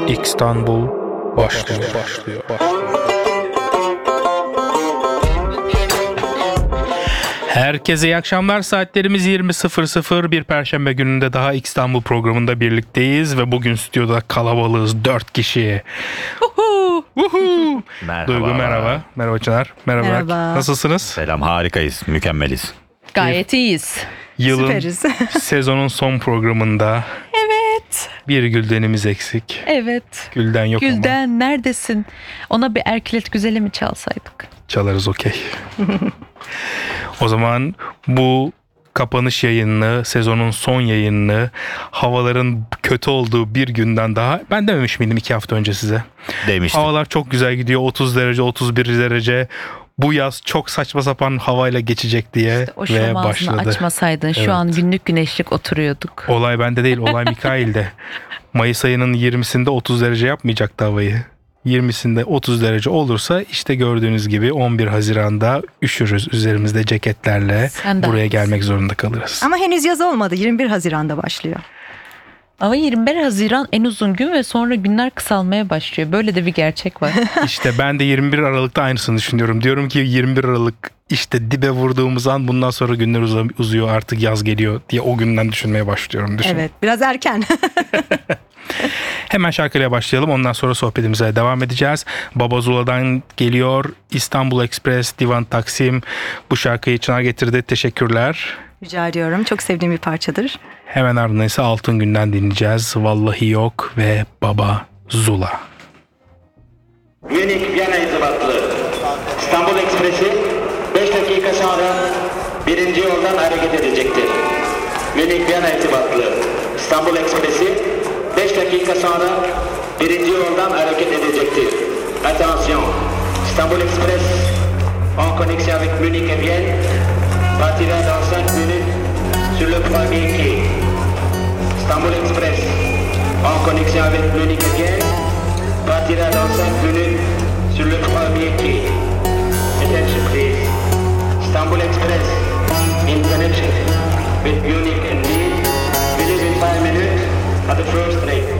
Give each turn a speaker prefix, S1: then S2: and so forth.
S1: İstanbul başlıyor. Herkese iyi akşamlar. Saatlerimiz 20.00. Bir Perşembe gününde daha İstanbul programında birlikteyiz ve bugün stüdyoda kalabalığız. 4 kişi.
S2: Merhaba.
S1: Duygu merhaba. Merhaba Çınar. Merhaba. Nasılsınız?
S2: Selam, harikayız, mükemmeliz.
S3: Gayet iyiyiz.
S1: Yılın
S3: Süperiz.
S1: sezonun son programında
S3: Evet.
S1: bir Gülden'imiz eksik.
S3: Evet.
S1: Gülden yok ama
S3: Gülden neredesin? Ona bir Erkilet Güzeli mi çalsaydık?
S1: çalarız okey. O zaman bu kapanış yayınını, sezonun son yayınını, havaların kötü olduğu bir günden daha, ben dememiş miydim 2 hafta önce size?
S2: Demiştim.
S1: Havalar çok güzel gidiyor, 30 derece, 31 derece. Bu yaz çok saçma sapan havayla geçecek diye
S3: O
S1: ve
S3: şom ağzını
S1: başladı.
S3: açmasaydın şu
S1: Evet.
S3: an günlük güneşlik oturuyorduk.
S1: Olay bende değil, olay Mikail'de. Mayıs ayının 20'sinde 30 derece yapmayacaktı havayı. 20'sinde 30 derece olursa işte gördüğünüz gibi 11 Haziran'da üşürüz, üzerimizde ceketlerle
S3: Sen de
S1: buraya
S3: haklısın.
S1: gelmek zorunda kalırız.
S4: Ama henüz yaz olmadı. 21 Haziran'da başlıyor.
S3: Ama 21 Haziran en uzun gün ve sonra günler kısalmaya başlıyor. Böyle de bir gerçek var.
S1: İşte ben de 21 Aralık'ta aynısını düşünüyorum. Diyorum ki 21 Aralık işte dibe vurduğumuz an, bundan sonra günler uzuyor, artık yaz geliyor diye o günden düşünmeye başlıyorum. Düşün.
S4: Evet, biraz erken.
S1: Hemen şarkıyla başlayalım. Ondan sonra sohbetimize devam edeceğiz. Baba Zula'dan geliyor. İstanbul Express, Divan Taksim. Bu şarkıyı Çınar getirdi. Teşekkürler.
S4: Rica ediyorum. Çok sevdiğim bir parçadır.
S1: Hemen ardından ise Altın Gün'den dinleyeceğiz. Vallahi Yok ve Baba Zula.
S5: Münih Viyana irtibatlı İstanbul Ekspresi 5 dakika sonra 1. yoldan hareket edecektir. Münih Viyana irtibatlı İstanbul Ekspresi 5 dakika sonra 1. yoldan hareket edecektir. Attention, İstanbul Express en connexion avec Munich et Vienne partira dans 5 minutes sur le premier quai. İstanbul Express en connexion avec Munich et Vienne partira dans 5 minutes sur le premier quai. Attention please. Istanbul Express in connection with Munich and Wien will leave in 5 minutes at the first train.